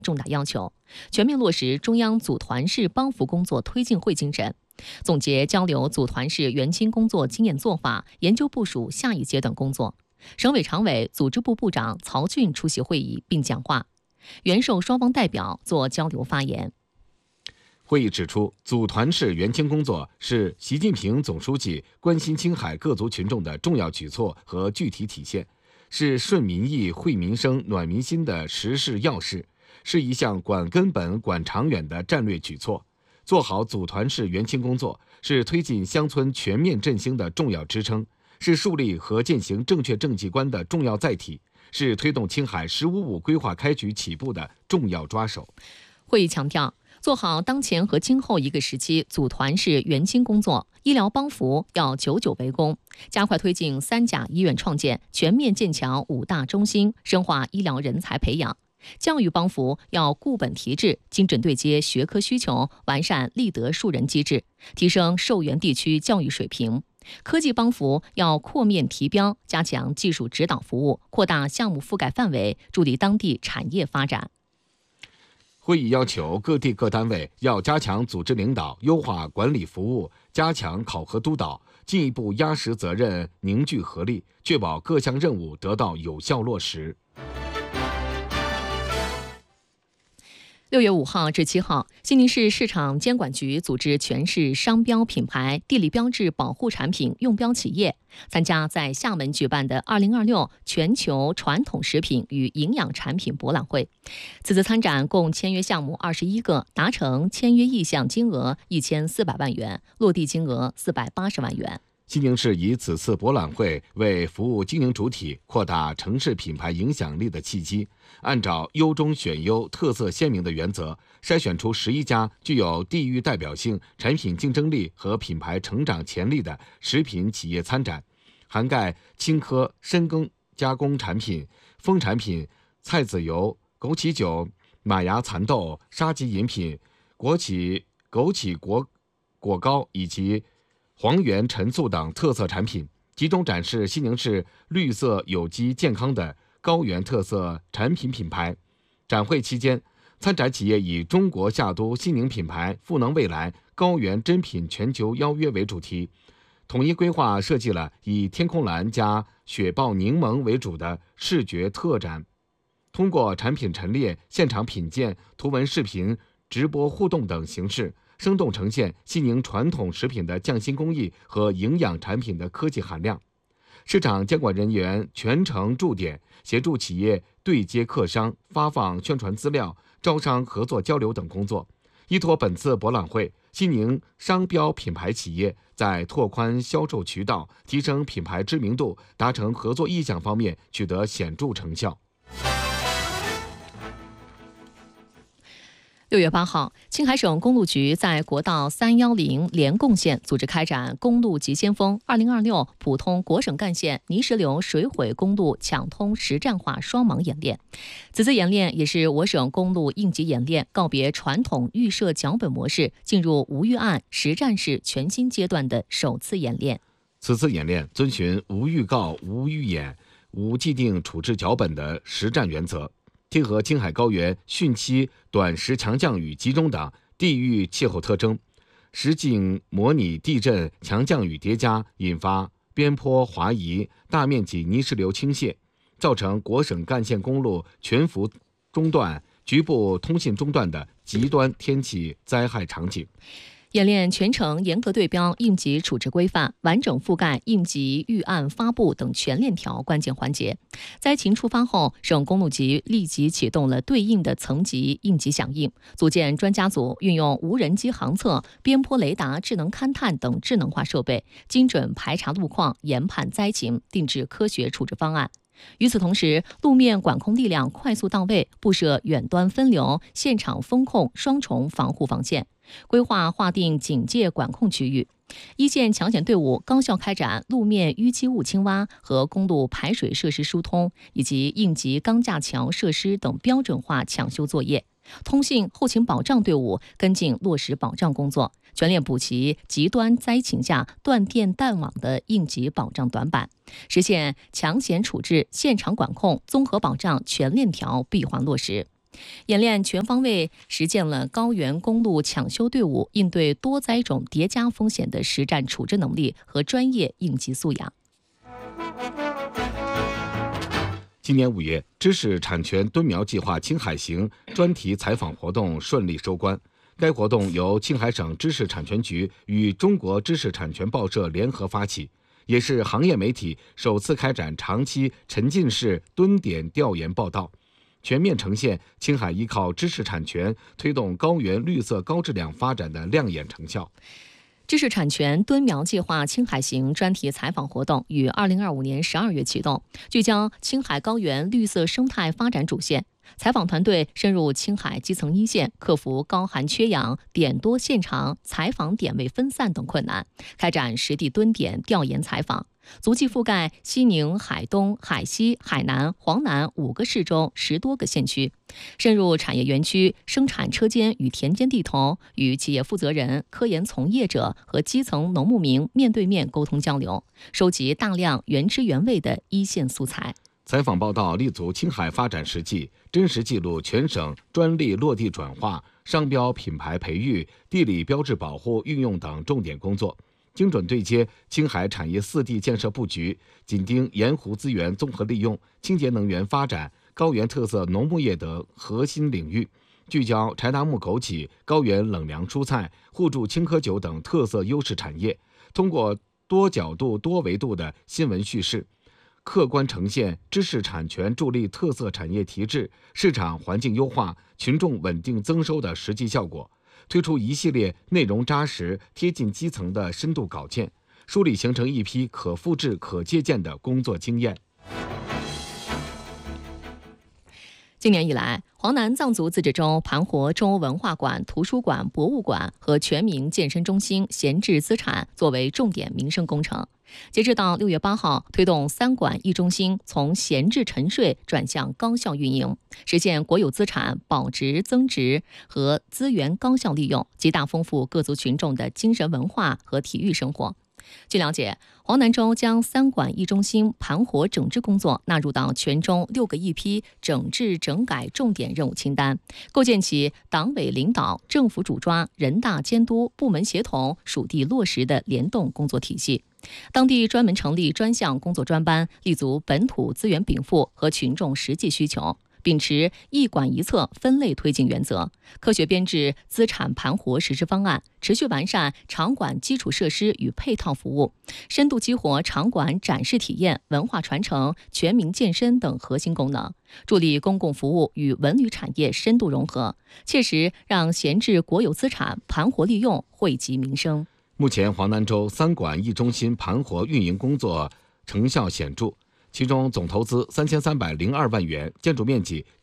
重大要求，全面落实中央组团式帮扶工作推进会精神，总结交流组团式援青工作经验做法，研究部署下一阶段工作。省委常委、组织部部长曹俊出席会议并讲话，援受双方代表做交流发言。 会议指出，组团式援青工作是习近平总书记关心青海各族群众的重要举措和具体体现，是顺民意、惠民生、暖民心的实事要事，是一项管根本、管长远的战略举措。做好组团式援青工作，是推进乡村全面振兴的重要支撑，是树立和践行正确政绩观的重要载体，是推动青海“15+5”规划开局起步的重要抓手。 会议强调，做好当前和今后一个时期组团式援青工作，医疗帮扶要久久为功，加快推进3甲医院创建，全面建强5大中心，深化医疗人才培养。教育帮扶要固本提质，精准对接学科需求，完善立德树人机制，提升受援地区教育水平。科技帮扶要扩面提标，加强技术指导服务，扩大项目覆盖范围，助力当地产业发展。 会议要求各地各单位要加强组织领导，优化管理服务，加强考核督导，进一步压实责任，凝聚合力，确保各项任务得到有效落实。 6月5号至7号，西宁市市场监管局组织全市商标品牌、地理标志保护产品用标企业参加在厦门举办的2026全球传统食品与营养产品博览会。此次参展共签约项目21个，达成签约意向金额1400万元，落地金额480万元。 西宁市以此次博览会为服务经营主体扩大城市品牌影响力的契机，按照优中选优、特色鲜明的原则，筛选出11家具有地域代表性、产品竞争力和品牌成长潜力的食品企业参展，涵盖青稞、深耕加工产品、蜂产品、菜籽油、枸杞酒、马牙蚕豆、沙棘饮品、枸杞果膏以及黄原陈醋等特色产品，集中展示西宁市绿色、有机、健康的高原特色产品品牌。展会期间，参展企业以中国夏都西宁品牌赋能未来高原珍品全球邀约为主题，统一规划设计了以天空蓝加雪豹柠檬为主的视觉特展，通过产品陈列、现场品鉴、图文视频、直播互动等形式，生动呈现西宁传统食品的匠心工艺和营养产品的科技含量。市场监管人员全程驻点，协助企业对接客商、发放宣传资料、招商合作交流等工作。依托本次博览会，西宁商标品牌企业在拓宽销售渠道、提升品牌知名度、达成合作意向方面取得显著成效。 6月8号，青海省公路局在国道310联贡线组织开展公路急先锋2026普通国省干线泥石流水毁公路抢通实战化双盲演练。此次演练也是我省公路应急演练告别传统预设脚本模式，进入无预案实战式全新阶段的首次演练。 此次演练遵循无预告、无预演、无既定处置脚本的实战原则，贴合青海高原汛期短时强降雨集中等地域气候特征，实景模拟地震强降雨叠加，引发边坡滑移、大面积泥石流倾泻，造成国省干线公路全幅中断、局部通信中断的极端天气灾害场景。 演练全程严格对标应急处置规范，完整覆盖应急预案发布等全链条关键环节。灾情触发后，省公路局立即启动了对应的层级应急响应，组建专家组，运用无人机航测、边坡雷达、智能勘探等智能化设备，精准排查路况，研判灾情，定制科学处置方案。与此同时，路面管控力量快速到位，布设远端分流、现场风控双重防护防线，规划定警戒管控区域。一线抢险队伍高效开展路面淤积物清挖和公路排水设施疏通，以及应急钢架桥设施等标准化抢修作业。通信后勤保障队伍跟进落实保障工作，全面补齐极端灾情下断电断网的应急保障短板，实现抢险处置、现场管控、综合保障全链条闭环落实。 演练全方位实践了高原公路抢修队伍应对多灾种叠加风险的实战处置能力和专业应急素养。 今年5月，知识产权蹲苗计划青海行专题采访活动顺利收官。该活动由青海省知识产权局与中国知识产权报社联合发起，也是行业媒体首次开展长期沉浸式蹲点调研报道，全面呈现青海依靠知识产权推动高原绿色高质量发展的亮眼成效。 知识产权蹲苗计划青海行专题采访活动于2025年12月启动，聚焦青海高原绿色生态发展主线。采访团队深入青海基层一线，克服高寒缺氧、点多线长、采访点位分散等困难，开展实地蹲点调研采访，足迹覆盖西宁、海东、海西、海南、黄南5个市州10多个县区，深入产业园区、生产车间与田间地头，与企业负责人、科研从业者和基层农牧民面对面沟通交流，收集大量原汁原味的一线素材。 采访报道立足青海发展实际，真实记录全省专利落地转化、商标品牌培育、地理标志保护运用等重点工作，精准对接青海产业4地建设布局，紧盯盐湖资源综合利用、清洁能源发展、高原特色农牧业等核心领域，聚焦柴达木枸杞、高原冷凉蔬菜、互助青稞酒等特色优势产业，通过多角度、多维度的新闻叙事，客观呈现知识产权助力特色产业提质、市场环境优化、群众稳定增收的实际效果，推出一系列内容扎实、贴近基层的深度稿件，梳理形成一批可复制、可借鉴的工作经验。 今年以来，黄南藏族自治州盘活州文化馆、图书馆、博物馆和全民健身中心闲置资产作为重点民生工程。截至到6月8号，推动3馆1中心从闲置沉睡转向高效运营，实现国有资产保值增值和资源高效利用，极大丰富各族群众的精神文化和体育生活。据了解，黄南州将3馆1中心盘活整治工作纳入到全州6个一批整治整改重点任务清单，构建起党委领导、政府主抓、人大监督、部门协同、属地落实的联动工作体系。当地专门成立专项工作专班，立足本土资源禀赋和群众实际需求，秉持一馆一策分类推进原则，科学编制资产盘活实施方案，持续完善场馆基础设施与配套服务，深度激活场馆展示体验、文化传承、全民健身等核心功能，助力公共服务与文旅产业深度融合，切实让闲置国有资产盘活利用，惠及民生。 目前，黄南州3馆1中心盘活运营工作成效显著，其中总投资3302万元、建筑面积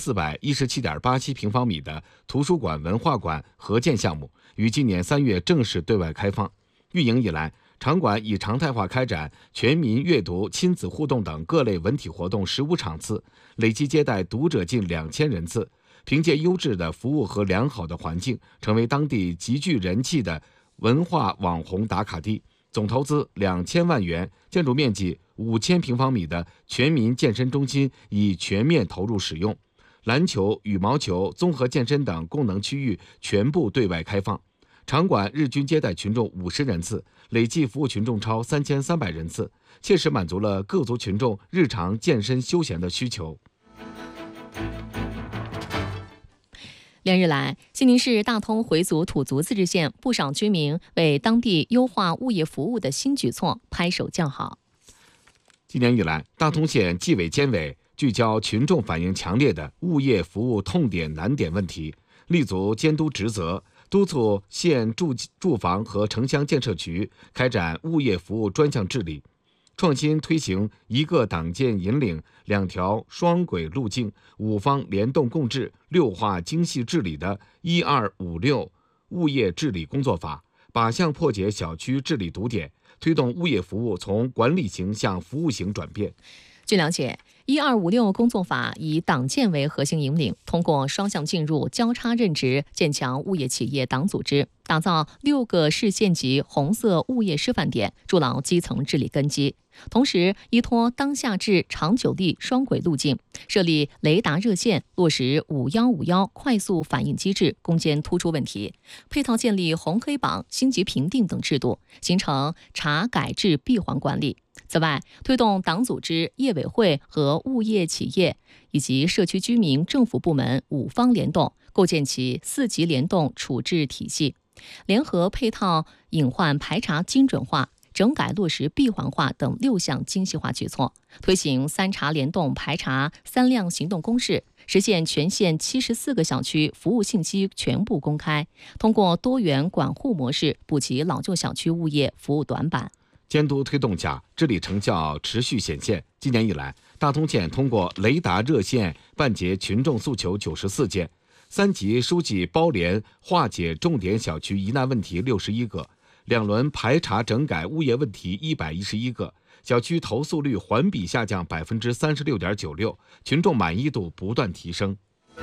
9417.87平方米的图书馆、文化馆合建项目，于今年3月正式对外开放。运营以来，场馆已常态化开展全民阅读、亲子互动等各类文体活动15场次，累计接待读者近2000人次。凭借优质的服务和良好的环境，成为当地极具人气的文化网红打卡地。总投资2000万元、建筑面积5000平方米的全民健身中心已全面投入使用，篮球、羽毛球、综合健身等功能区域全部对外开放。场馆日均接待群众50人次，累计服务群众超3300人次，切实满足了各族群众日常健身休闲的需求。 连日来，西宁市大通回族土族自治县不少居民为当地优化物业服务的新举措拍手叫好。 今年以来，大通县纪委监委聚焦群众反映强烈的物业服务痛点难点问题，立足监督职责，督促县住房和城乡建设局开展物业服务专项治理，创新推行一个党建引领、2条双轨路径、5方联动共治、6化精细治理的1256物业治理工作法，靶向破解小区治理堵点，推动物业服务从管理型向服务型转变。 据了解， 1256工作法以党建为核心引领，通过双向进入、交叉任职，建强物业企业党组织，打造6个市县级红色物业示范点，筑牢基层治理根基。同时，依托当下治、长久力双轨路径，设立雷达热线，落实5151快速反应机制，攻坚突出问题，配套建立红黑榜、星级评定等制度，形成查改制闭环管理。此外，推动党组织、业委会和物业企业以及社区居民、政府部门5方联动，构建起4级联动处置体系，联合配套隐患排查精准化、整改落实闭环化等6项精细化举措，推行3查联动排查3量行动公示，实现全县74个小区服务信息全部公开，通过多元管护模式补齐老旧小区物业服务短板。 监督推动下，治理成效持续显现。今年以来，大通县通过雷达热线办结群众诉求94件，3级书记包联化解重点小区疑难问题61个，2轮排查整改物业问题111个，小区投诉率环比下降36.96%，群众满意度不断提升。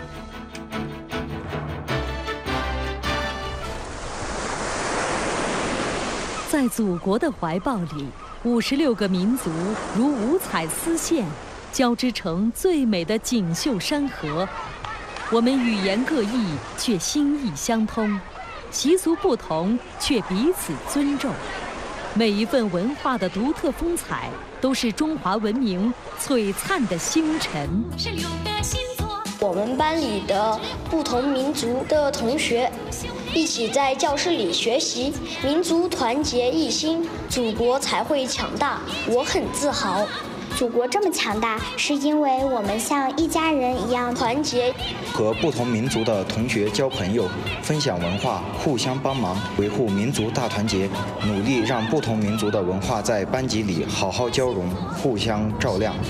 在祖国的怀抱里，56个民族如五彩丝线，交织成最美的锦绣山河。我们语言各异，却心意相通；习俗不同，却彼此尊重。每一份文化的独特风采，都是中华文明璀璨的星辰。 我们班里的不同民族的同学一起在教室里学习，民族团结一心，祖国才会强大。我很自豪。 祖国这么强大，是因为我们像一家人一样团结。 和不同民族的同学交朋友，分享文化，互相帮忙，维护民族大团结，努力让不同民族的文化在班级里好好交融，互相照亮。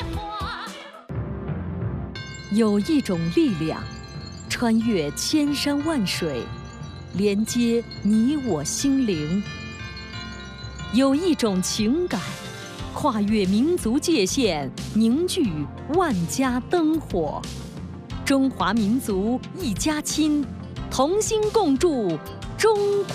有一种力量，穿越千山万水，连接你我心灵；有一种情感，跨越民族界限，凝聚万家灯火。中华民族一家亲，同心共筑中国。